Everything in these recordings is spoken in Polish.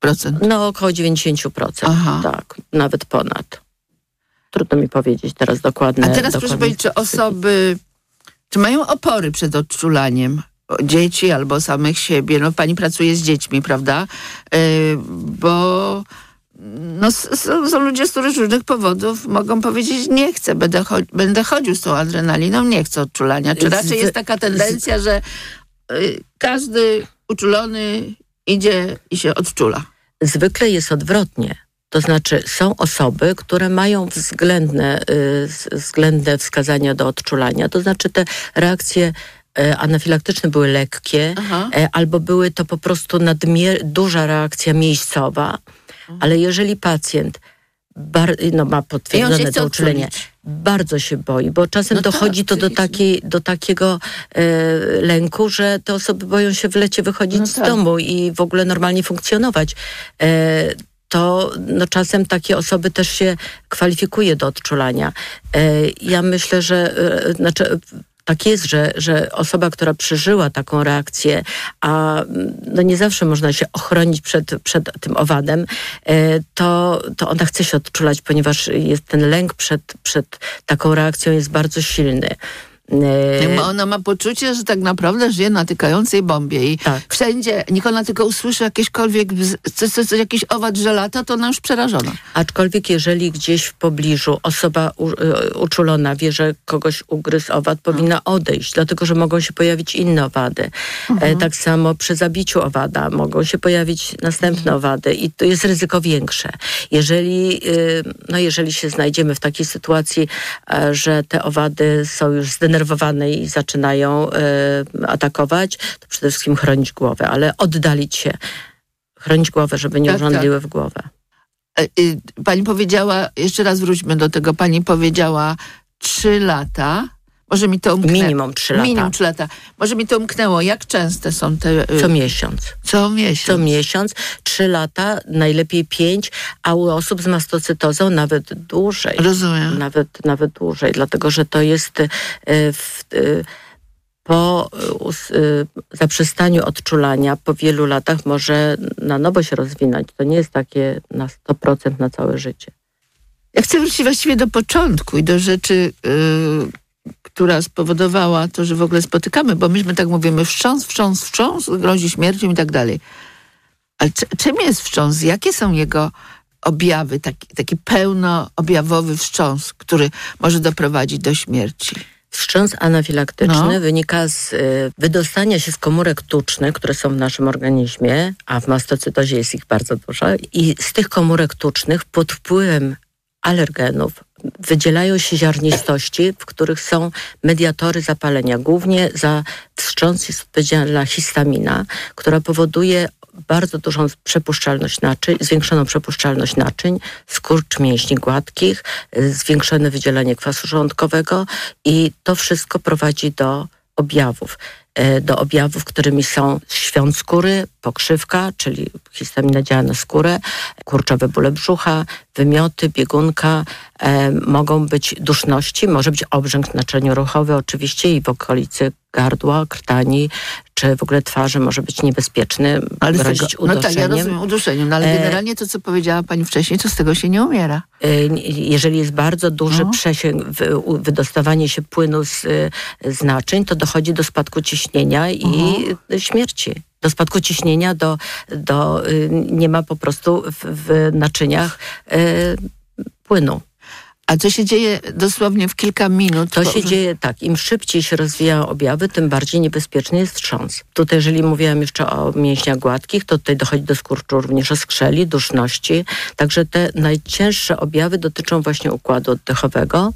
No około 90%. Aha. Tak, nawet ponad. Trudno mi powiedzieć teraz dokładnie. A teraz proszę powiedzieć, czy osoby, czy mają opory przed odczulaniem dzieci albo samych siebie? No pani pracuje z dziećmi, prawda? Bo no, są ludzie, z których różnych powodów mogą powiedzieć, nie chcę, będę chodził z tą adrenaliną, nie chcę odczulania. Czy raczej jest taka tendencja, że każdy uczulony idzie i się odczula? Zwykle jest odwrotnie. To znaczy są osoby, które mają względne wskazania do odczulania. To znaczy te reakcje anafilaktyczne były lekkie, albo były to po prostu duża reakcja miejscowa. Ale jeżeli pacjent ma potwierdzone to uczulenie, bardzo się boi, bo czasem dochodzi to do takiego lęku, że te osoby boją się w lecie wychodzić z domu i w ogóle normalnie funkcjonować. To czasem takie osoby też się kwalifikuje do odczulania. Ja myślę, że tak jest, że osoba, która przeżyła taką reakcję, a nie zawsze można się ochronić przed tym owadem, to ona chce się odczulać, ponieważ jest ten lęk przed taką reakcją jest bardzo silny. Ona ma poczucie, że tak naprawdę żyje na tykającej bombie i wszędzie, niech ona tylko usłyszy jakiś owad, że lata, to ona już przerażona. Aczkolwiek jeżeli gdzieś w pobliżu osoba uczulona wie, że kogoś ugryzł owad, powinna odejść, dlatego że mogą się pojawić inne owady. Tak samo przy zabiciu owada mogą się pojawić następne owady i to jest ryzyko większe. Jeżeli się znajdziemy w takiej sytuacji, że te owady są już zdenerwowane i zaczynają atakować, to przede wszystkim chronić głowę, ale oddalić się, chronić głowę, żeby nie urządliły w głowę. Pani powiedziała, jeszcze raz wróćmy do tego, pani powiedziała 3 lata. Może mi to umknęło. Minimum 3 lata. Minimum 3 lata. Może mi to umknęło. Jak częste są te... Co miesiąc. Co miesiąc. 3 lata, najlepiej 5, a u osób z mastocytozą nawet dłużej. Rozumiem. Nawet dłużej, dlatego że to jest po zaprzestaniu odczulania, po wielu latach może na nowo się rozwinąć. To nie jest takie na 100% na całe życie. Ja chcę wrócić właściwie do początku i do rzeczy... która spowodowała to, że w ogóle spotykamy, bo myśmy tak mówimy wstrząs, grozi śmiercią i tak dalej. Ale czym jest wstrząs? Jakie są jego objawy? Taki pełnoobjawowy wstrząs, który może doprowadzić do śmierci. Wstrząs anafilaktyczny wynika z wydostania się z komórek tucznych, które są w naszym organizmie, a w mastocytozie jest ich bardzo dużo. I z tych komórek tucznych pod wpływem alergenów wydzielają się ziarnistości, w których są mediatory zapalenia. Głównie za wstrząs jest odpowiedzialna histamina, która powoduje bardzo dużą przepuszczalność naczyń, zwiększoną przepuszczalność naczyń, skurcz mięśni gładkich, zwiększone wydzielenie kwasu żołądkowego i to wszystko prowadzi do objawów, którymi są świąt skóry, pokrzywka, czyli histamina działa na skórę, kurczowe bóle brzucha, wymioty, biegunka, mogą być duszności, może być obrzęk naczynioruchowy oczywiście i w okolicy gardła, krtani, czy w ogóle twarzy może być niebezpieczny, grozić uduszeniem. No tak, ja rozumiem uduszeniem, no ale generalnie to, co powiedziała pani wcześniej, to z tego się nie umiera. Jeżeli jest bardzo duży przesięg, wydostawanie się płynu z naczyń, to dochodzi do spadku ciśnienia i śmierci. Do spadku ciśnienia, nie ma po prostu w naczyniach płynu. A co się dzieje dosłownie w kilka minut? To się dzieje tak, im szybciej się rozwijają objawy, tym bardziej niebezpieczny jest wstrząs. Tutaj, jeżeli mówiłam jeszcze o mięśniach gładkich, to tutaj dochodzi do skurczu również oskrzeli, duszności. Także te najcięższe objawy dotyczą właśnie układu oddechowego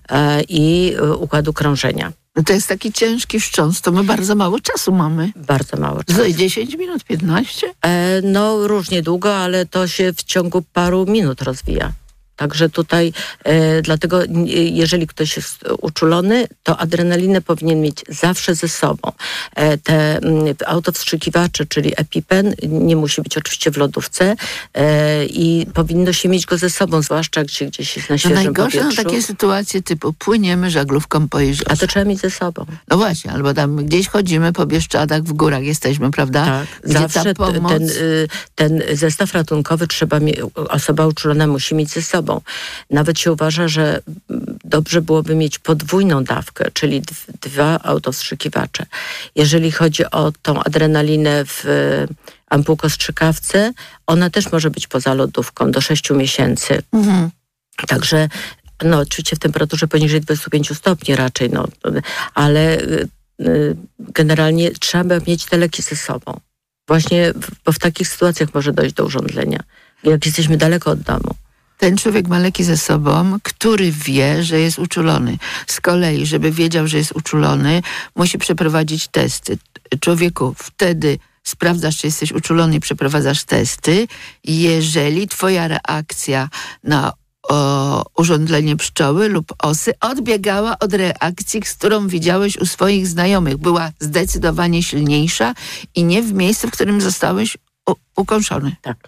i układu krążenia. No to jest taki ciężki wstrząs, to my bardzo mało czasu mamy. Bardzo mało czasu. 10 minut, 15? Różnie długo, ale to się w ciągu paru minut rozwija. Także tutaj dlatego jeżeli ktoś jest uczulony, to adrenalinę powinien mieć zawsze ze sobą. Te autowstrzykiwacze, czyli EpiPen, nie musi być oczywiście w lodówce i powinno się mieć go ze sobą, zwłaszcza gdzieś jest na świeżym powietrzu. Najgorsze takie sytuacje typu płyniemy żaglówką po jeziorze. A to trzeba mieć ze sobą. No właśnie, albo tam gdzieś chodzimy po Bieszczadach, w górach jesteśmy, prawda? Tak, gdzie zawsze ta pomoc... ten zestaw ratunkowy osoba uczulona musi mieć ze sobą. Nawet się uważa, że dobrze byłoby mieć podwójną dawkę, czyli 2 autowstrzykiwacze. Jeżeli chodzi o tą adrenalinę w ampułkostrzykawce, ona też może być poza lodówką do 6 miesięcy. Mhm. Także oczywiście w temperaturze poniżej 25 stopni raczej, ale generalnie trzeba mieć te leki ze sobą. Właśnie, bo w takich sytuacjach może dojść do urządlenia, jak jesteśmy daleko od domu. Ten człowiek ma leki ze sobą, który wie, że jest uczulony. Z kolei, żeby wiedział, że jest uczulony, musi przeprowadzić testy. Człowieku, wtedy sprawdzasz, czy jesteś uczulony i przeprowadzasz testy. Jeżeli twoja reakcja na urządlenie pszczoły lub osy odbiegała od reakcji, z którą widziałeś u swoich znajomych. Była zdecydowanie silniejsza i nie w miejscu, w którym zostałeś ukąszony. Tak.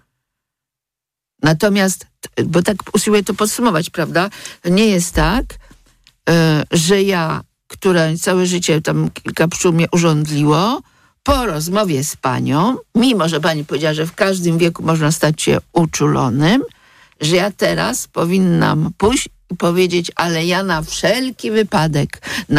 Natomiast, bo tak usiłuję to podsumować, prawda? Nie jest tak, że ja, która całe życie tam kilka pszczół mnie urządliło, po rozmowie z panią, mimo że pani powiedziała, że w każdym wieku można stać się uczulonym, że ja teraz powinnam pójść i powiedzieć, ale ja na wszelki wypadek,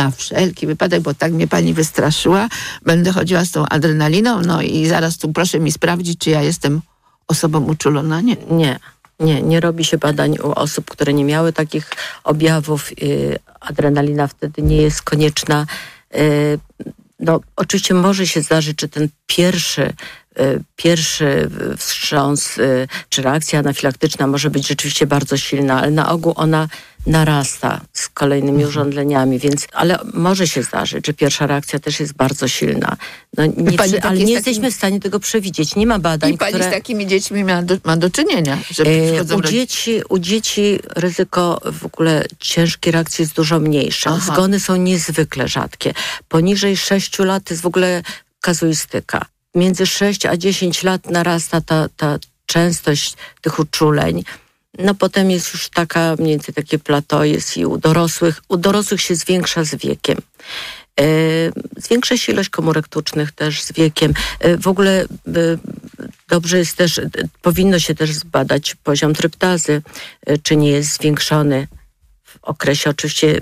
bo tak mnie pani wystraszyła, będę chodziła z tą adrenaliną, no i zaraz tu proszę mi sprawdzić, czy ja jestem osobą uczuloną. Nie robi się badań u osób, które nie miały takich objawów. Adrenalina wtedy nie jest konieczna. Oczywiście może się zdarzyć, że ten pierwszy wstrząs czy reakcja anafilaktyczna może być rzeczywiście bardzo silna, ale na ogół ona narasta z kolejnymi urządleniami, ale może się zdarzyć, że pierwsza reakcja też jest bardzo silna. Ale nie jesteśmy w stanie tego przewidzieć. Nie ma badań, i pani z takimi dziećmi ma do czynienia. U dzieci ryzyko w ogóle ciężkiej reakcji jest dużo mniejsze. Aha. Zgony są niezwykle rzadkie. Poniżej 6 lat jest w ogóle kazuistyka. Między 6 a 10 lat narasta ta częstość tych uczuleń. Potem jest już taka, mniej więcej takie plateau jest i u dorosłych się zwiększa z wiekiem. Zwiększa się ilość komórek tucznych też z wiekiem. W ogóle dobrze jest też, powinno się też zbadać poziom tryptazy, czy nie jest zwiększony w okresie, oczywiście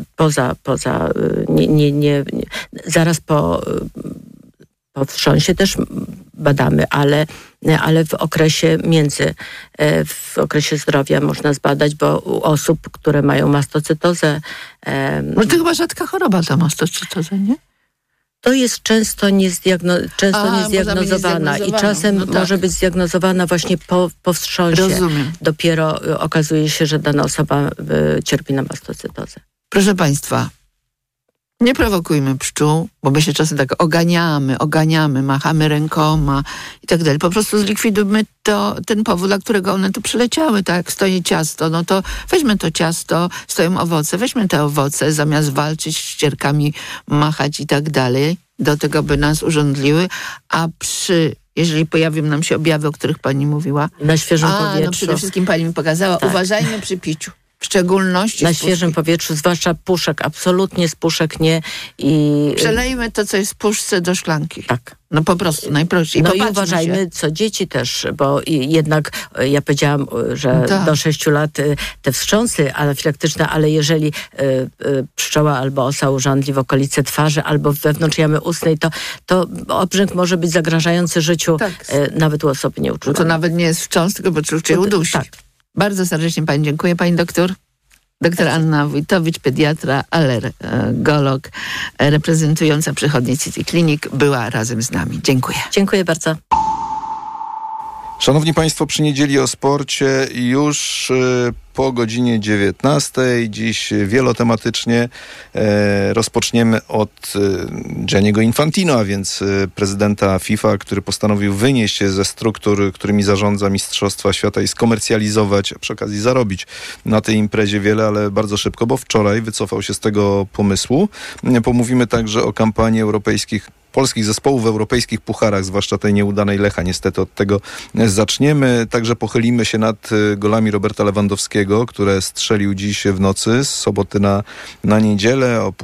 zaraz po wstrząsie też badamy, ale w okresie w okresie zdrowia można zbadać, bo u osób, które mają mastocytozę... to chyba rzadka choroba ta mastocytoza, nie? To jest często niezdiagnozowana i czasem może być zdiagnozowana właśnie po wstrząsie. Rozumiem. Dopiero okazuje się, że dana osoba cierpi na mastocytozę. Proszę państwa, nie prowokujmy pszczół, bo my się czasem tak oganiamy, machamy rękoma i tak dalej. Po prostu zlikwidujmy ten powód, dla którego one tu przyleciały. Tak jak stoi ciasto, to weźmy to ciasto, stoją owoce, weźmy te owoce, zamiast walczyć z ścierkami, machać i tak dalej, do tego, by nas urządliły, a jeżeli pojawią nam się objawy, o których pani mówiła. Na świeżym powietrzu. Przede wszystkim pani mi pokazała, tak. Uważajmy przy piciu. W szczególności na świeżym powietrzu, zwłaszcza puszek, absolutnie z puszek nie. Przelejmy to, co jest w puszce, do szklanki. Tak. Po prostu, najprościej. I uważajmy, co dzieci też, bo jednak ja powiedziałam, że do 6 lat te wstrząsy anafilaktyczne, ale jeżeli pszczoła albo osa urządli w okolice twarzy albo wewnątrz jamy ustnej, to obrzęk może być zagrażający życiu nawet u osoby nieuczulonej. To nawet nie jest wstrząs, tylko poczucie udusi. Tak. Bardzo serdecznie pani dziękuję. Pani doktor? Doktor Anna Wójtowicz, pediatra, alergolog, reprezentująca przychodnię City Clinic, była razem z nami. Dziękuję. Dziękuję bardzo. Szanowni Państwo, przy niedzieli o sporcie już po godzinie 19. Dziś wielotematycznie rozpoczniemy od Gianniego Infantino, a więc prezydenta FIFA, który postanowił wynieść się ze struktur, którymi zarządza Mistrzostwa Świata i skomercjalizować, a przy okazji zarobić na tej imprezie wiele, ale bardzo szybko, bo wczoraj wycofał się z tego pomysłu. Pomówimy także o kampanii polskich zespołów w europejskich pucharach, zwłaszcza tej nieudanej Lecha. Niestety od tego zaczniemy. Także pochylimy się nad golami Roberta Lewandowskiego, które strzelił dziś w nocy z soboty na niedzielę. O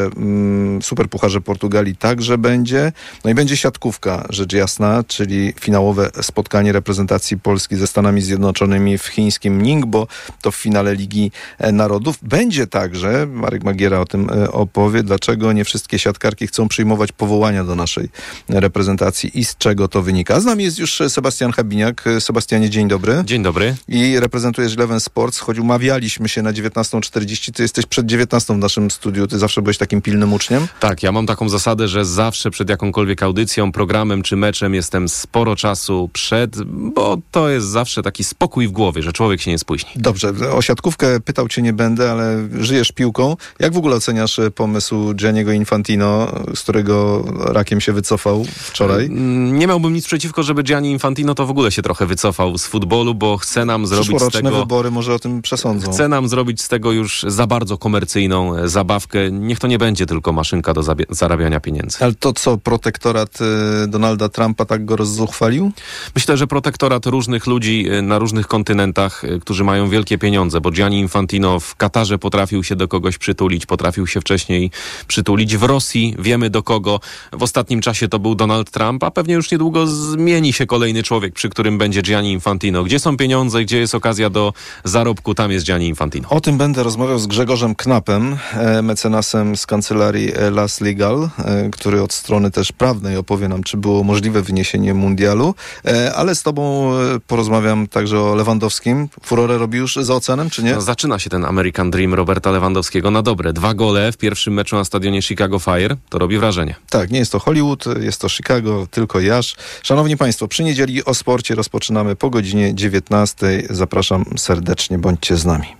superpucharze Portugalii także będzie. No i będzie siatkówka, rzecz jasna, czyli finałowe spotkanie reprezentacji Polski ze Stanami Zjednoczonymi w chińskim Ningbo. To w finale Ligi Narodów. Będzie także, Marek Magiera o tym opowie, dlaczego nie wszystkie siatkarki chcą przyjmować powołania do naszej reprezentacji i z czego to wynika. Z nami jest już Sebastian Habiniak. Sebastianie, dzień dobry. Dzień dobry. I reprezentujesz Eleven Sports, choć umawialiśmy się na 19:40. Ty jesteś przed 19 w naszym studiu. Ty zawsze byłeś takim pilnym uczniem? Tak, ja mam taką zasadę, że zawsze przed jakąkolwiek audycją, programem czy meczem jestem sporo czasu przed, bo to jest zawsze taki spokój w głowie, że człowiek się nie spóźni. Dobrze, o siatkówkę pytał cię nie będę, ale żyjesz piłką. Jak w ogóle oceniasz pomysł Gianniego Infantino, z którego rakiem się wycofał wczoraj? Nie miałbym nic przeciwko, żeby Gianni Infantino to w ogóle się trochę wycofał z futbolu, bo chce nam zrobić z tego... wybory może o tym przesądzą. Chce nam zrobić z tego już za bardzo komercyjną zabawkę. Niech to nie będzie tylko maszynka do zarabiania pieniędzy. Ale to co, protektorat Donalda Trumpa tak go rozzuchwalił? Myślę, że protektorat różnych ludzi na różnych kontynentach, którzy mają wielkie pieniądze, bo Gianni Infantino w Katarze potrafił się do kogoś przytulić, potrafił się wcześniej przytulić. W Rosji wiemy do kogo. W ostatnim czasie to był Donald Trump, a pewnie już niedługo zmieni się kolejny człowiek, przy którym będzie Gianni Infantino. Gdzie są pieniądze, gdzie jest okazja do zarobku, tam jest Gianni Infantino. O tym będę rozmawiał z Grzegorzem Knapem, mecenasem z kancelarii Las Legal, który od strony też prawnej opowie nam, czy było możliwe wyniesienie mundialu, ale z tobą porozmawiam także o Lewandowskim. Furorę robi już za oceanem, czy nie? No, zaczyna się ten American Dream Roberta Lewandowskiego na dobre. 2 gole w pierwszym meczu na stadionie Chicago Fire. To robi wrażenie. Tak, nie jest to Hollywood, jest to Chicago, tylko jaż. Szanowni Państwo, przy niedzieli o sporcie rozpoczynamy po godzinie 19. Zapraszam serdecznie, bądźcie z nami.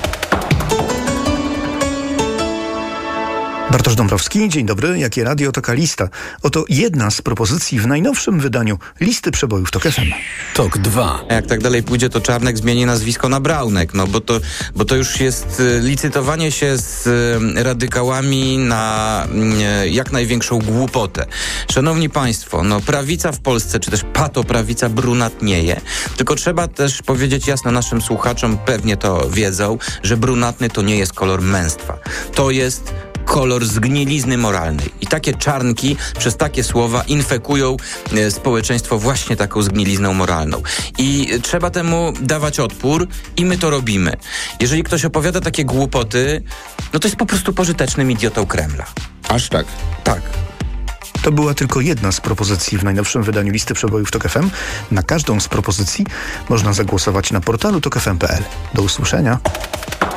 Bartosz Dąbrowski, dzień dobry. Jakie radio, taka lista. Oto jedna z propozycji w najnowszym wydaniu listy przebojów TOK FM. TOK 2. Jak tak dalej pójdzie, to Czarnek zmieni nazwisko na Braunek, no bo to już jest licytowanie się z radykałami na jak największą głupotę. Szanowni Państwo, no prawica w Polsce, czy też patoprawica brunatnieje, tylko trzeba też powiedzieć jasno naszym słuchaczom, pewnie to wiedzą, że brunatny to nie jest kolor męstwa. To jest kolor zgnilizny moralnej. I takie czarnki przez takie słowa infekują społeczeństwo właśnie taką zgnilizną moralną. I trzeba temu dawać odpór i my to robimy. Jeżeli ktoś opowiada takie głupoty, no to jest po prostu pożytecznym idiotą Kremla. Aż tak? Tak. To była tylko jedna z propozycji w najnowszym wydaniu listy przebojów TOK FM. Na każdą z propozycji można zagłosować na portalu tokfm.pl. Do usłyszenia.